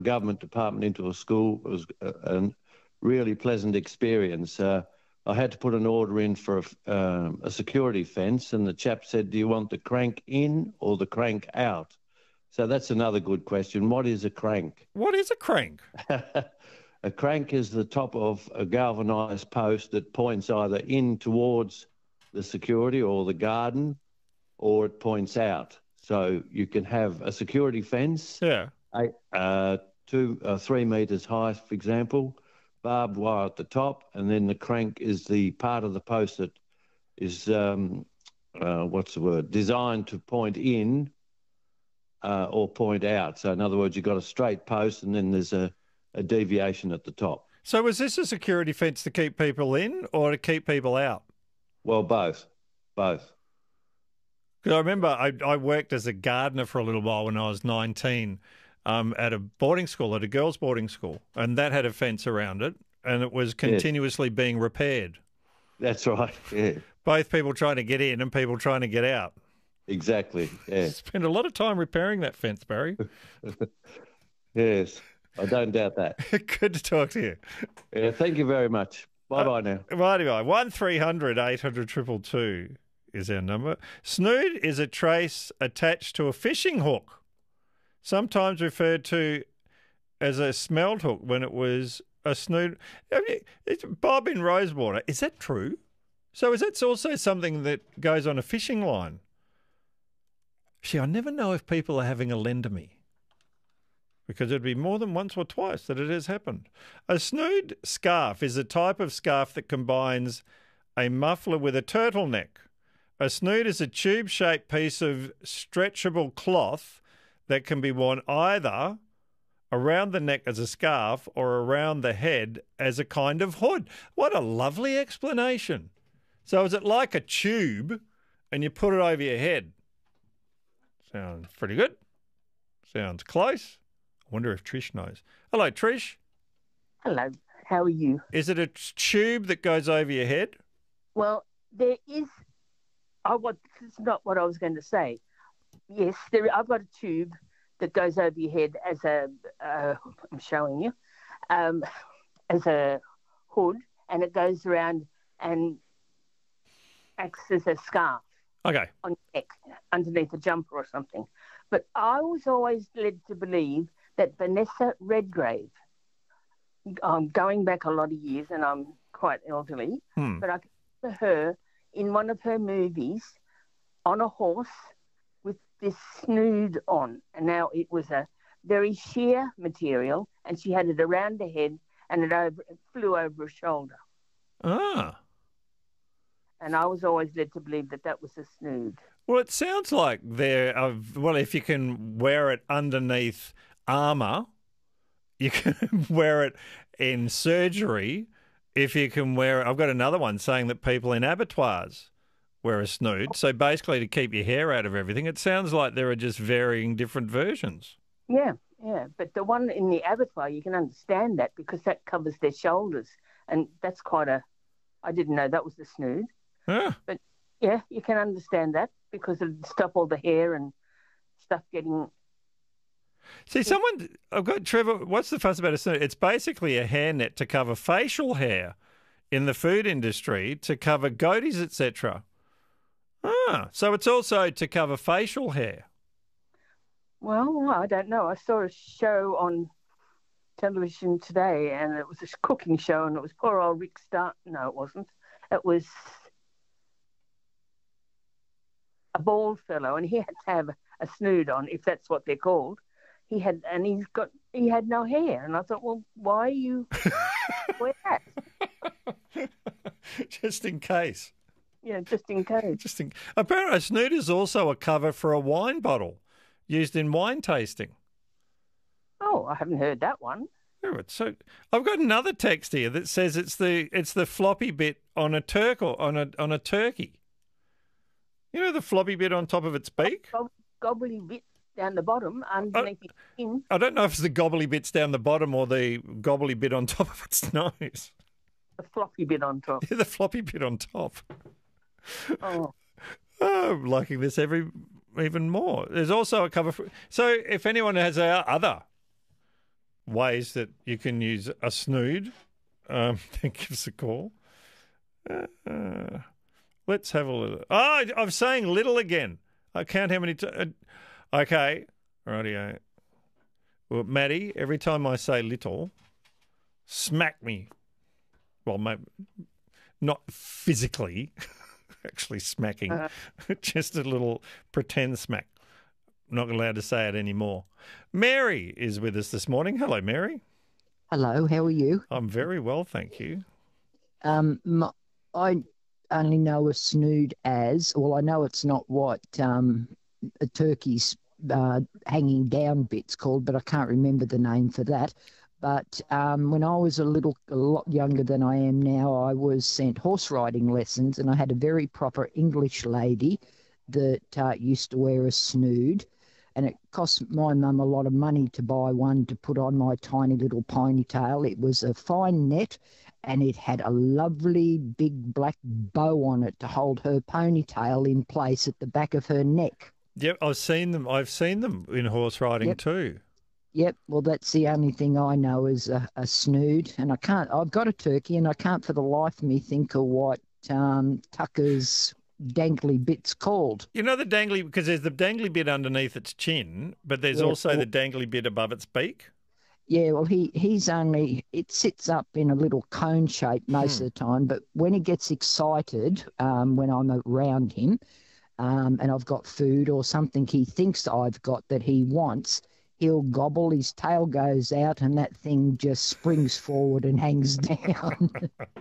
government department into a school. It was a really pleasant experience. I had to put an order in for a security fence, and the chap said, "Do you want the crank in or the crank out?" So that's another good question. What is a crank? What is a crank? A crank is the top of a galvanised post that points either in towards the security or the garden, or it points out. So you can have a security fence, Yeah. 3 metres high, for example, barbed wire at the top, and then the crank is the part of the post that is, designed to point in or point out. So in other words, you've got a straight post and then there's a deviation at the top. So was this a security fence to keep people in or to keep people out? Well, both. Both. Because I remember I worked as a gardener for a little while when I was 19 at a boarding school, at a girls' boarding school, and that had a fence around it, and it was continuously being repaired. That's right, yeah. Both people trying to get in and people trying to get out. Exactly, yeah. Spent a lot of time repairing that fence, Barry. Yes, I don't doubt that. Good to talk to you. Yeah, thank you very much. Bye-bye now. Bye-bye. 1300 800 222 is our number. Snood is a trace attached to a fishing hook, sometimes referred to as a smelt hook when it was a snood. It's Bob in Rosewater. Is that true? So is that also something that goes on a fishing line? See, I never know if people are having a lend to me, because it'd be more than once or twice that it has happened. A snood scarf is a type of scarf that combines a muffler with a turtleneck. A snood is a tube-shaped piece of stretchable cloth that can be worn either around the neck as a scarf or around the head as a kind of hood. What a lovely explanation. So is it like a tube and you put it over your head? Sounds pretty good. Sounds close. I wonder if Trish knows. Hello, Trish. Hello, how are you? Is it a tube that goes over your head? Well, there is. This is not what I was going to say. Yes, I've got a tube that goes over your head as I'm showing you, as a hood, and it goes around and acts as a scarf. Okay. On your neck, underneath a jumper or something. But I was always led to believe that Vanessa Redgrave, going back a lot of years, and I'm quite elderly, but I can remember her in one of her movies on a horse with this snood on. And now it was a very sheer material, and she had it around her head, and it flew over her shoulder. Ah. And I was always led to believe that that was a snood. Well, it sounds like if you can wear it underneath armour, you can wear it in surgery. If you can wear it, I've got another one saying that people in abattoirs wear a snood. So basically to keep your hair out of everything. It sounds like there are just varying different versions. Yeah. But the one in the abattoir, you can understand that because that covers their shoulders. And that's I didn't know that was the snood. Yeah. But yeah, you can understand that because it'd stop all the hair and stuff getting. See, I've got Trevor, what's the fuss about a snood? It's basically a hairnet to cover facial hair in the food industry, to cover goatees, etc. So it's also to cover facial hair. Well, I don't know. I saw a show on television today, and it was a cooking show, and it was poor old Rick Starr. No, it wasn't. It was a bald fellow, and he had to have a snood on, if that's what they're called. He had no hair, and I thought, well, why you wear that? Just in case. Yeah, just in case. Apparently, a snood is also a cover for a wine bottle used in wine tasting. Oh, I haven't heard that one. So I've got another text here that says it's the floppy bit on a on a turkey. You know the floppy bit on top of its beak? Gobbly bit down the bottom underneath its skin. I don't know if it's the gobbly bits down the bottom or the gobbly bit on top of its nose. The floppy bit on top. Yeah, the floppy bit on top. Oh. I'm liking this even more. There's also a cover for... So if anyone has other ways that you can use a snood, then give us a call. Let's have a look. Oh, I'm saying little again. I count how many times. Okay. Rightio. Well, Maddie, every time I say little, smack me. Well, maybe not physically, actually smacking, just a little pretend smack. I'm not allowed to say it anymore. Mary is with us this morning. Hello, Mary. Hello, how are you? I'm very well, thank you. I only know a snood as, well, I know it's not what a turkey's hanging down bit's called, but I can't remember the name for that. But when I was a lot younger than I am now, I was sent horse riding lessons, and I had a very proper English lady that used to wear a snood, and it cost my mum a lot of money to buy one to put on my tiny little ponytail. It was a fine net, and it had a lovely big black bow on it to hold her ponytail in place at the back of her neck. Yep, I've seen them. I've seen them in horse riding too. Yep, well, that's the only thing I know is a snood, and I've got a turkey, and I can't for the life of me think of what Tucker's dangly bit's called. You know the dangly, because there's the dangly bit underneath its chin, but there's also the dangly bit above its beak. Yeah, well, it sits up in a little cone shape most of the time, but when he gets excited, when I'm around him, and I've got food or something he thinks I've got that he wants, he'll gobble, his tail goes out, and that thing just springs forward and hangs down.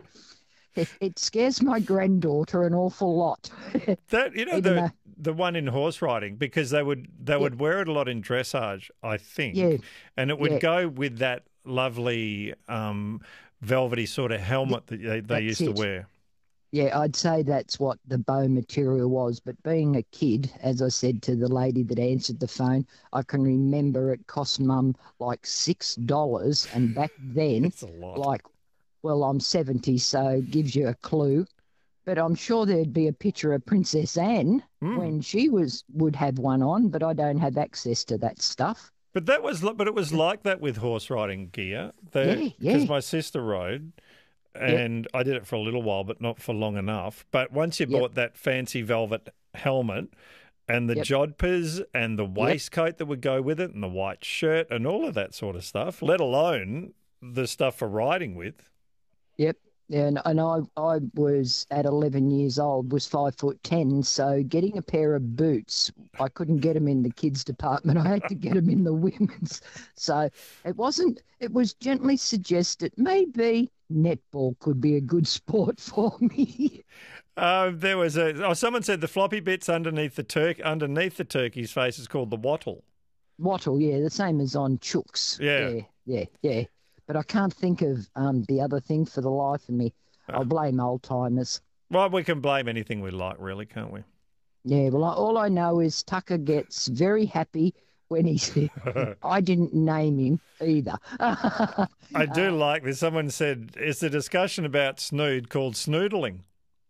It scares my granddaughter an awful lot. That the one in horse riding, because they would wear it a lot in dressage, I think. Yeah. And it would go with that lovely velvety sort of helmet that they used to wear. Yeah, I'd say that's what the bow material was. But being a kid, as I said to the lady that answered the phone, I can remember it cost Mum like $6, and back then, That's a lot. Well, I'm 70, so it gives you a clue. But I'm sure there'd be a picture of Princess Anne when she would have one on, but I don't have access to that stuff. But it was like that with horse riding gear. Because my sister rode, and I did it for a little while, but not for long enough. But once you bought that fancy velvet helmet and the jodhpurs and the waistcoat that would go with it and the white shirt and all of that sort of stuff, let alone the stuff for riding with. Yep. And I was at 11 years old, was 5'10", so getting a pair of boots, I couldn't get them in the kids department. I had to get them in the women's. So it was gently suggested maybe netball could be a good sport for me. There was someone said the floppy bits underneath the turkey's face is called the wattle. Wattle, yeah, the same as on chooks. Yeah. But I can't think of the other thing for the life of me. I'll blame old-timers. Well, we can blame anything we like, really, can't we? Yeah, well, all I know is Tucker gets very happy when I didn't name him either. I do like this. Someone said, it's a discussion about snood called snoodling.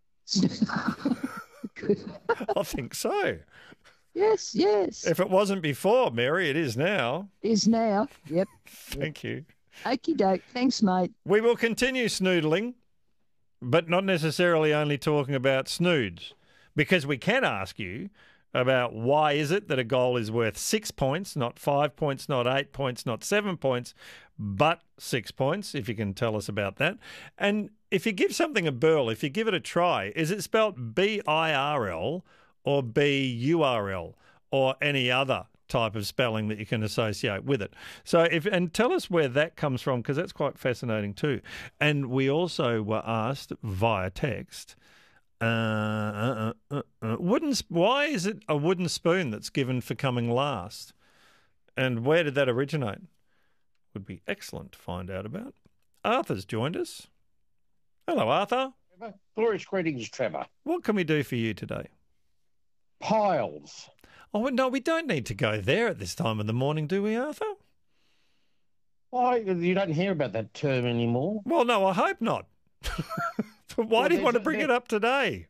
I think so. Yes. If it wasn't before, Mary, it is now. Is now, yep. Thank you. Okie doke. Thanks, mate. We will continue snoodling, but not necessarily only talking about snoods, because we can ask you about why is it that a goal is worth 6 points, not 5 points, not 8 points, not 7 points, but 6 points, if you can tell us about that. And if you give something a burl, if you give it a try, is it spelt B-I-R-L or B-U-R-L or any other type of spelling that you can associate with it? So and tell us where that comes from, because that's quite fascinating too. And we also were asked via text, why is it a wooden spoon that's given for coming last? And where did that originate? Would be excellent to find out about. Arthur's joined us. Hello, Arthur. Glorious greetings, Trevor. What can we do for you today? Piles. Oh, no, we don't need to go there at this time of the morning, do we, Arthur? Why, you don't hear about that term anymore? Well, no, I hope not. But why do you want to bring it up today?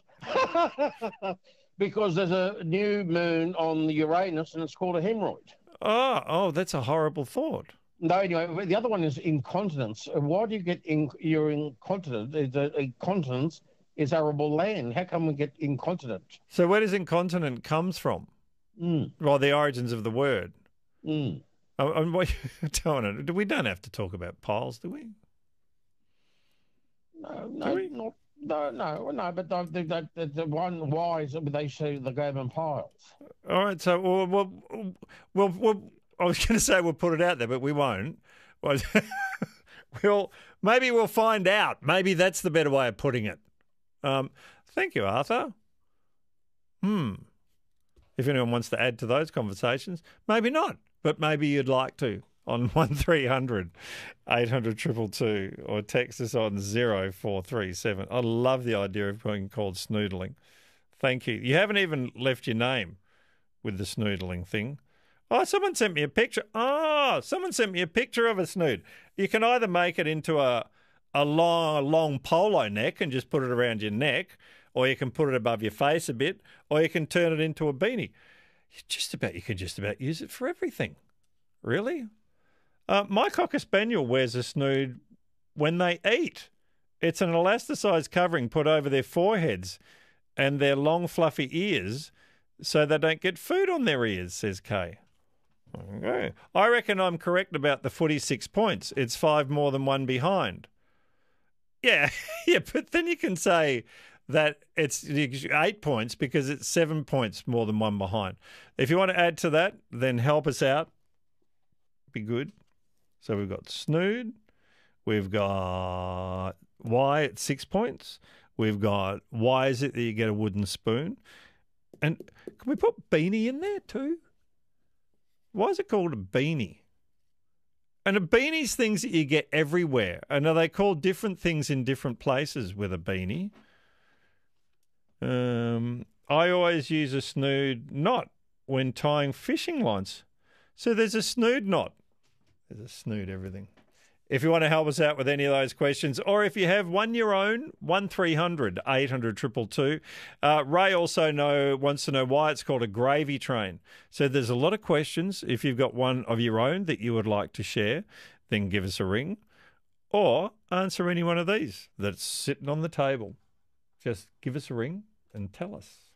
because there's a new moon on Uranus and it's called a hemorrhoid. Oh, that's a horrible thought. No, anyway, the other one is incontinence. Why do you get you're incontinent? Incontinence is arable land. How come we get incontinent? So where does incontinent comes from? Well, the origins of the word. Mm. What you telling it? We don't have to talk about piles, do we? No, but the one why is that they show the game in piles. All right, so well, I was going to say we'll put it out there, but we won't. Maybe we'll find out. Maybe that's the better way of putting it. Thank you, Arthur. If anyone wants to add to those conversations, maybe not, but maybe you'd like to on 1300 800 222 or text us on 0437. I love the idea of being called snoodling. Thank you. You haven't even left your name with the snoodling thing. Oh, someone sent me a picture. Someone sent me a picture of a snood. You can either make it into a long polo neck and just put it around your neck, or you can put it above your face a bit, or you can turn it into a beanie. You could just about use it for everything. Really? My Cocker Spaniel wears a snood when they eat. It's an elasticized covering put over their foreheads and their long fluffy ears so they don't get food on their ears, says Kay. Okay. I reckon I'm correct about the footy 6 points. It's 5 more than 1 behind. Yeah, but then you can say that it's 8 points because it's 7 points more than 1 behind. If you want to add to that, then help us out. Be good. So we've got snood. We've got why at 6 points. We've got why is it that you get a wooden spoon? And can we put beanie in there too? Why is it called a beanie? And a beanie's things that you get everywhere. And are they called different things in different places with a beanie? I always use a snood knot when tying fishing lines. So there's a snood knot. There's a snood everything. If you want to help us out with any of those questions, or if you have one your own, 1300 800 222. Ray also wants to know why it's called a gravy train. So there's a lot of questions. If you've got one of your own that you would like to share, then give us a ring, or answer any one of these that's sitting on the table. Just give us a ring and tell us.